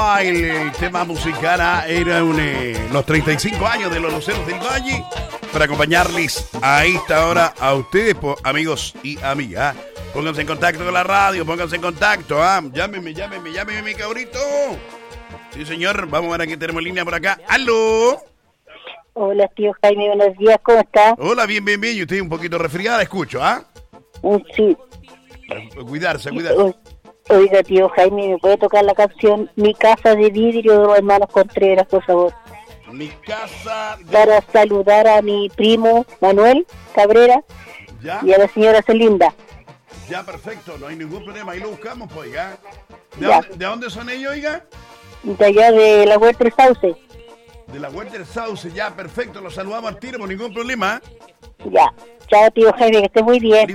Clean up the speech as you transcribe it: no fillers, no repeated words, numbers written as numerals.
El tema musical era los 35 años de los Luceros del Valle para acompañarles a esta hora a ustedes, amigos y amigas. Pónganse en contacto con la radio, pónganse en contacto. Llámeme, mi cabrito. Sí, señor, vamos a ver a quién tenemos línea por acá. ¡Aló! Hola, tío Jaime, buenos días, ¿cómo está? Hola, bien. Y usted un poquito resfriada, escucho, Sí. Cuidarse. Oiga, tío Jaime, ¿me puede tocar la canción Mi Casa de Vidrio de los hermanos Contreras, por favor? Mi casa de... Para saludar a mi primo Manuel Cabrera. ¿Ya? Y a la señora Celinda. Ya, perfecto, no hay ningún problema, ahí lo buscamos, pues, oiga. ¿De dónde son ellos, oiga? De allá de la Huerta del Sauce. De la Huerta del Sauce, ya, perfecto, los saludamos al tiro, por ningún problema. Ya. Chao, tío Jaime, que esté muy bien.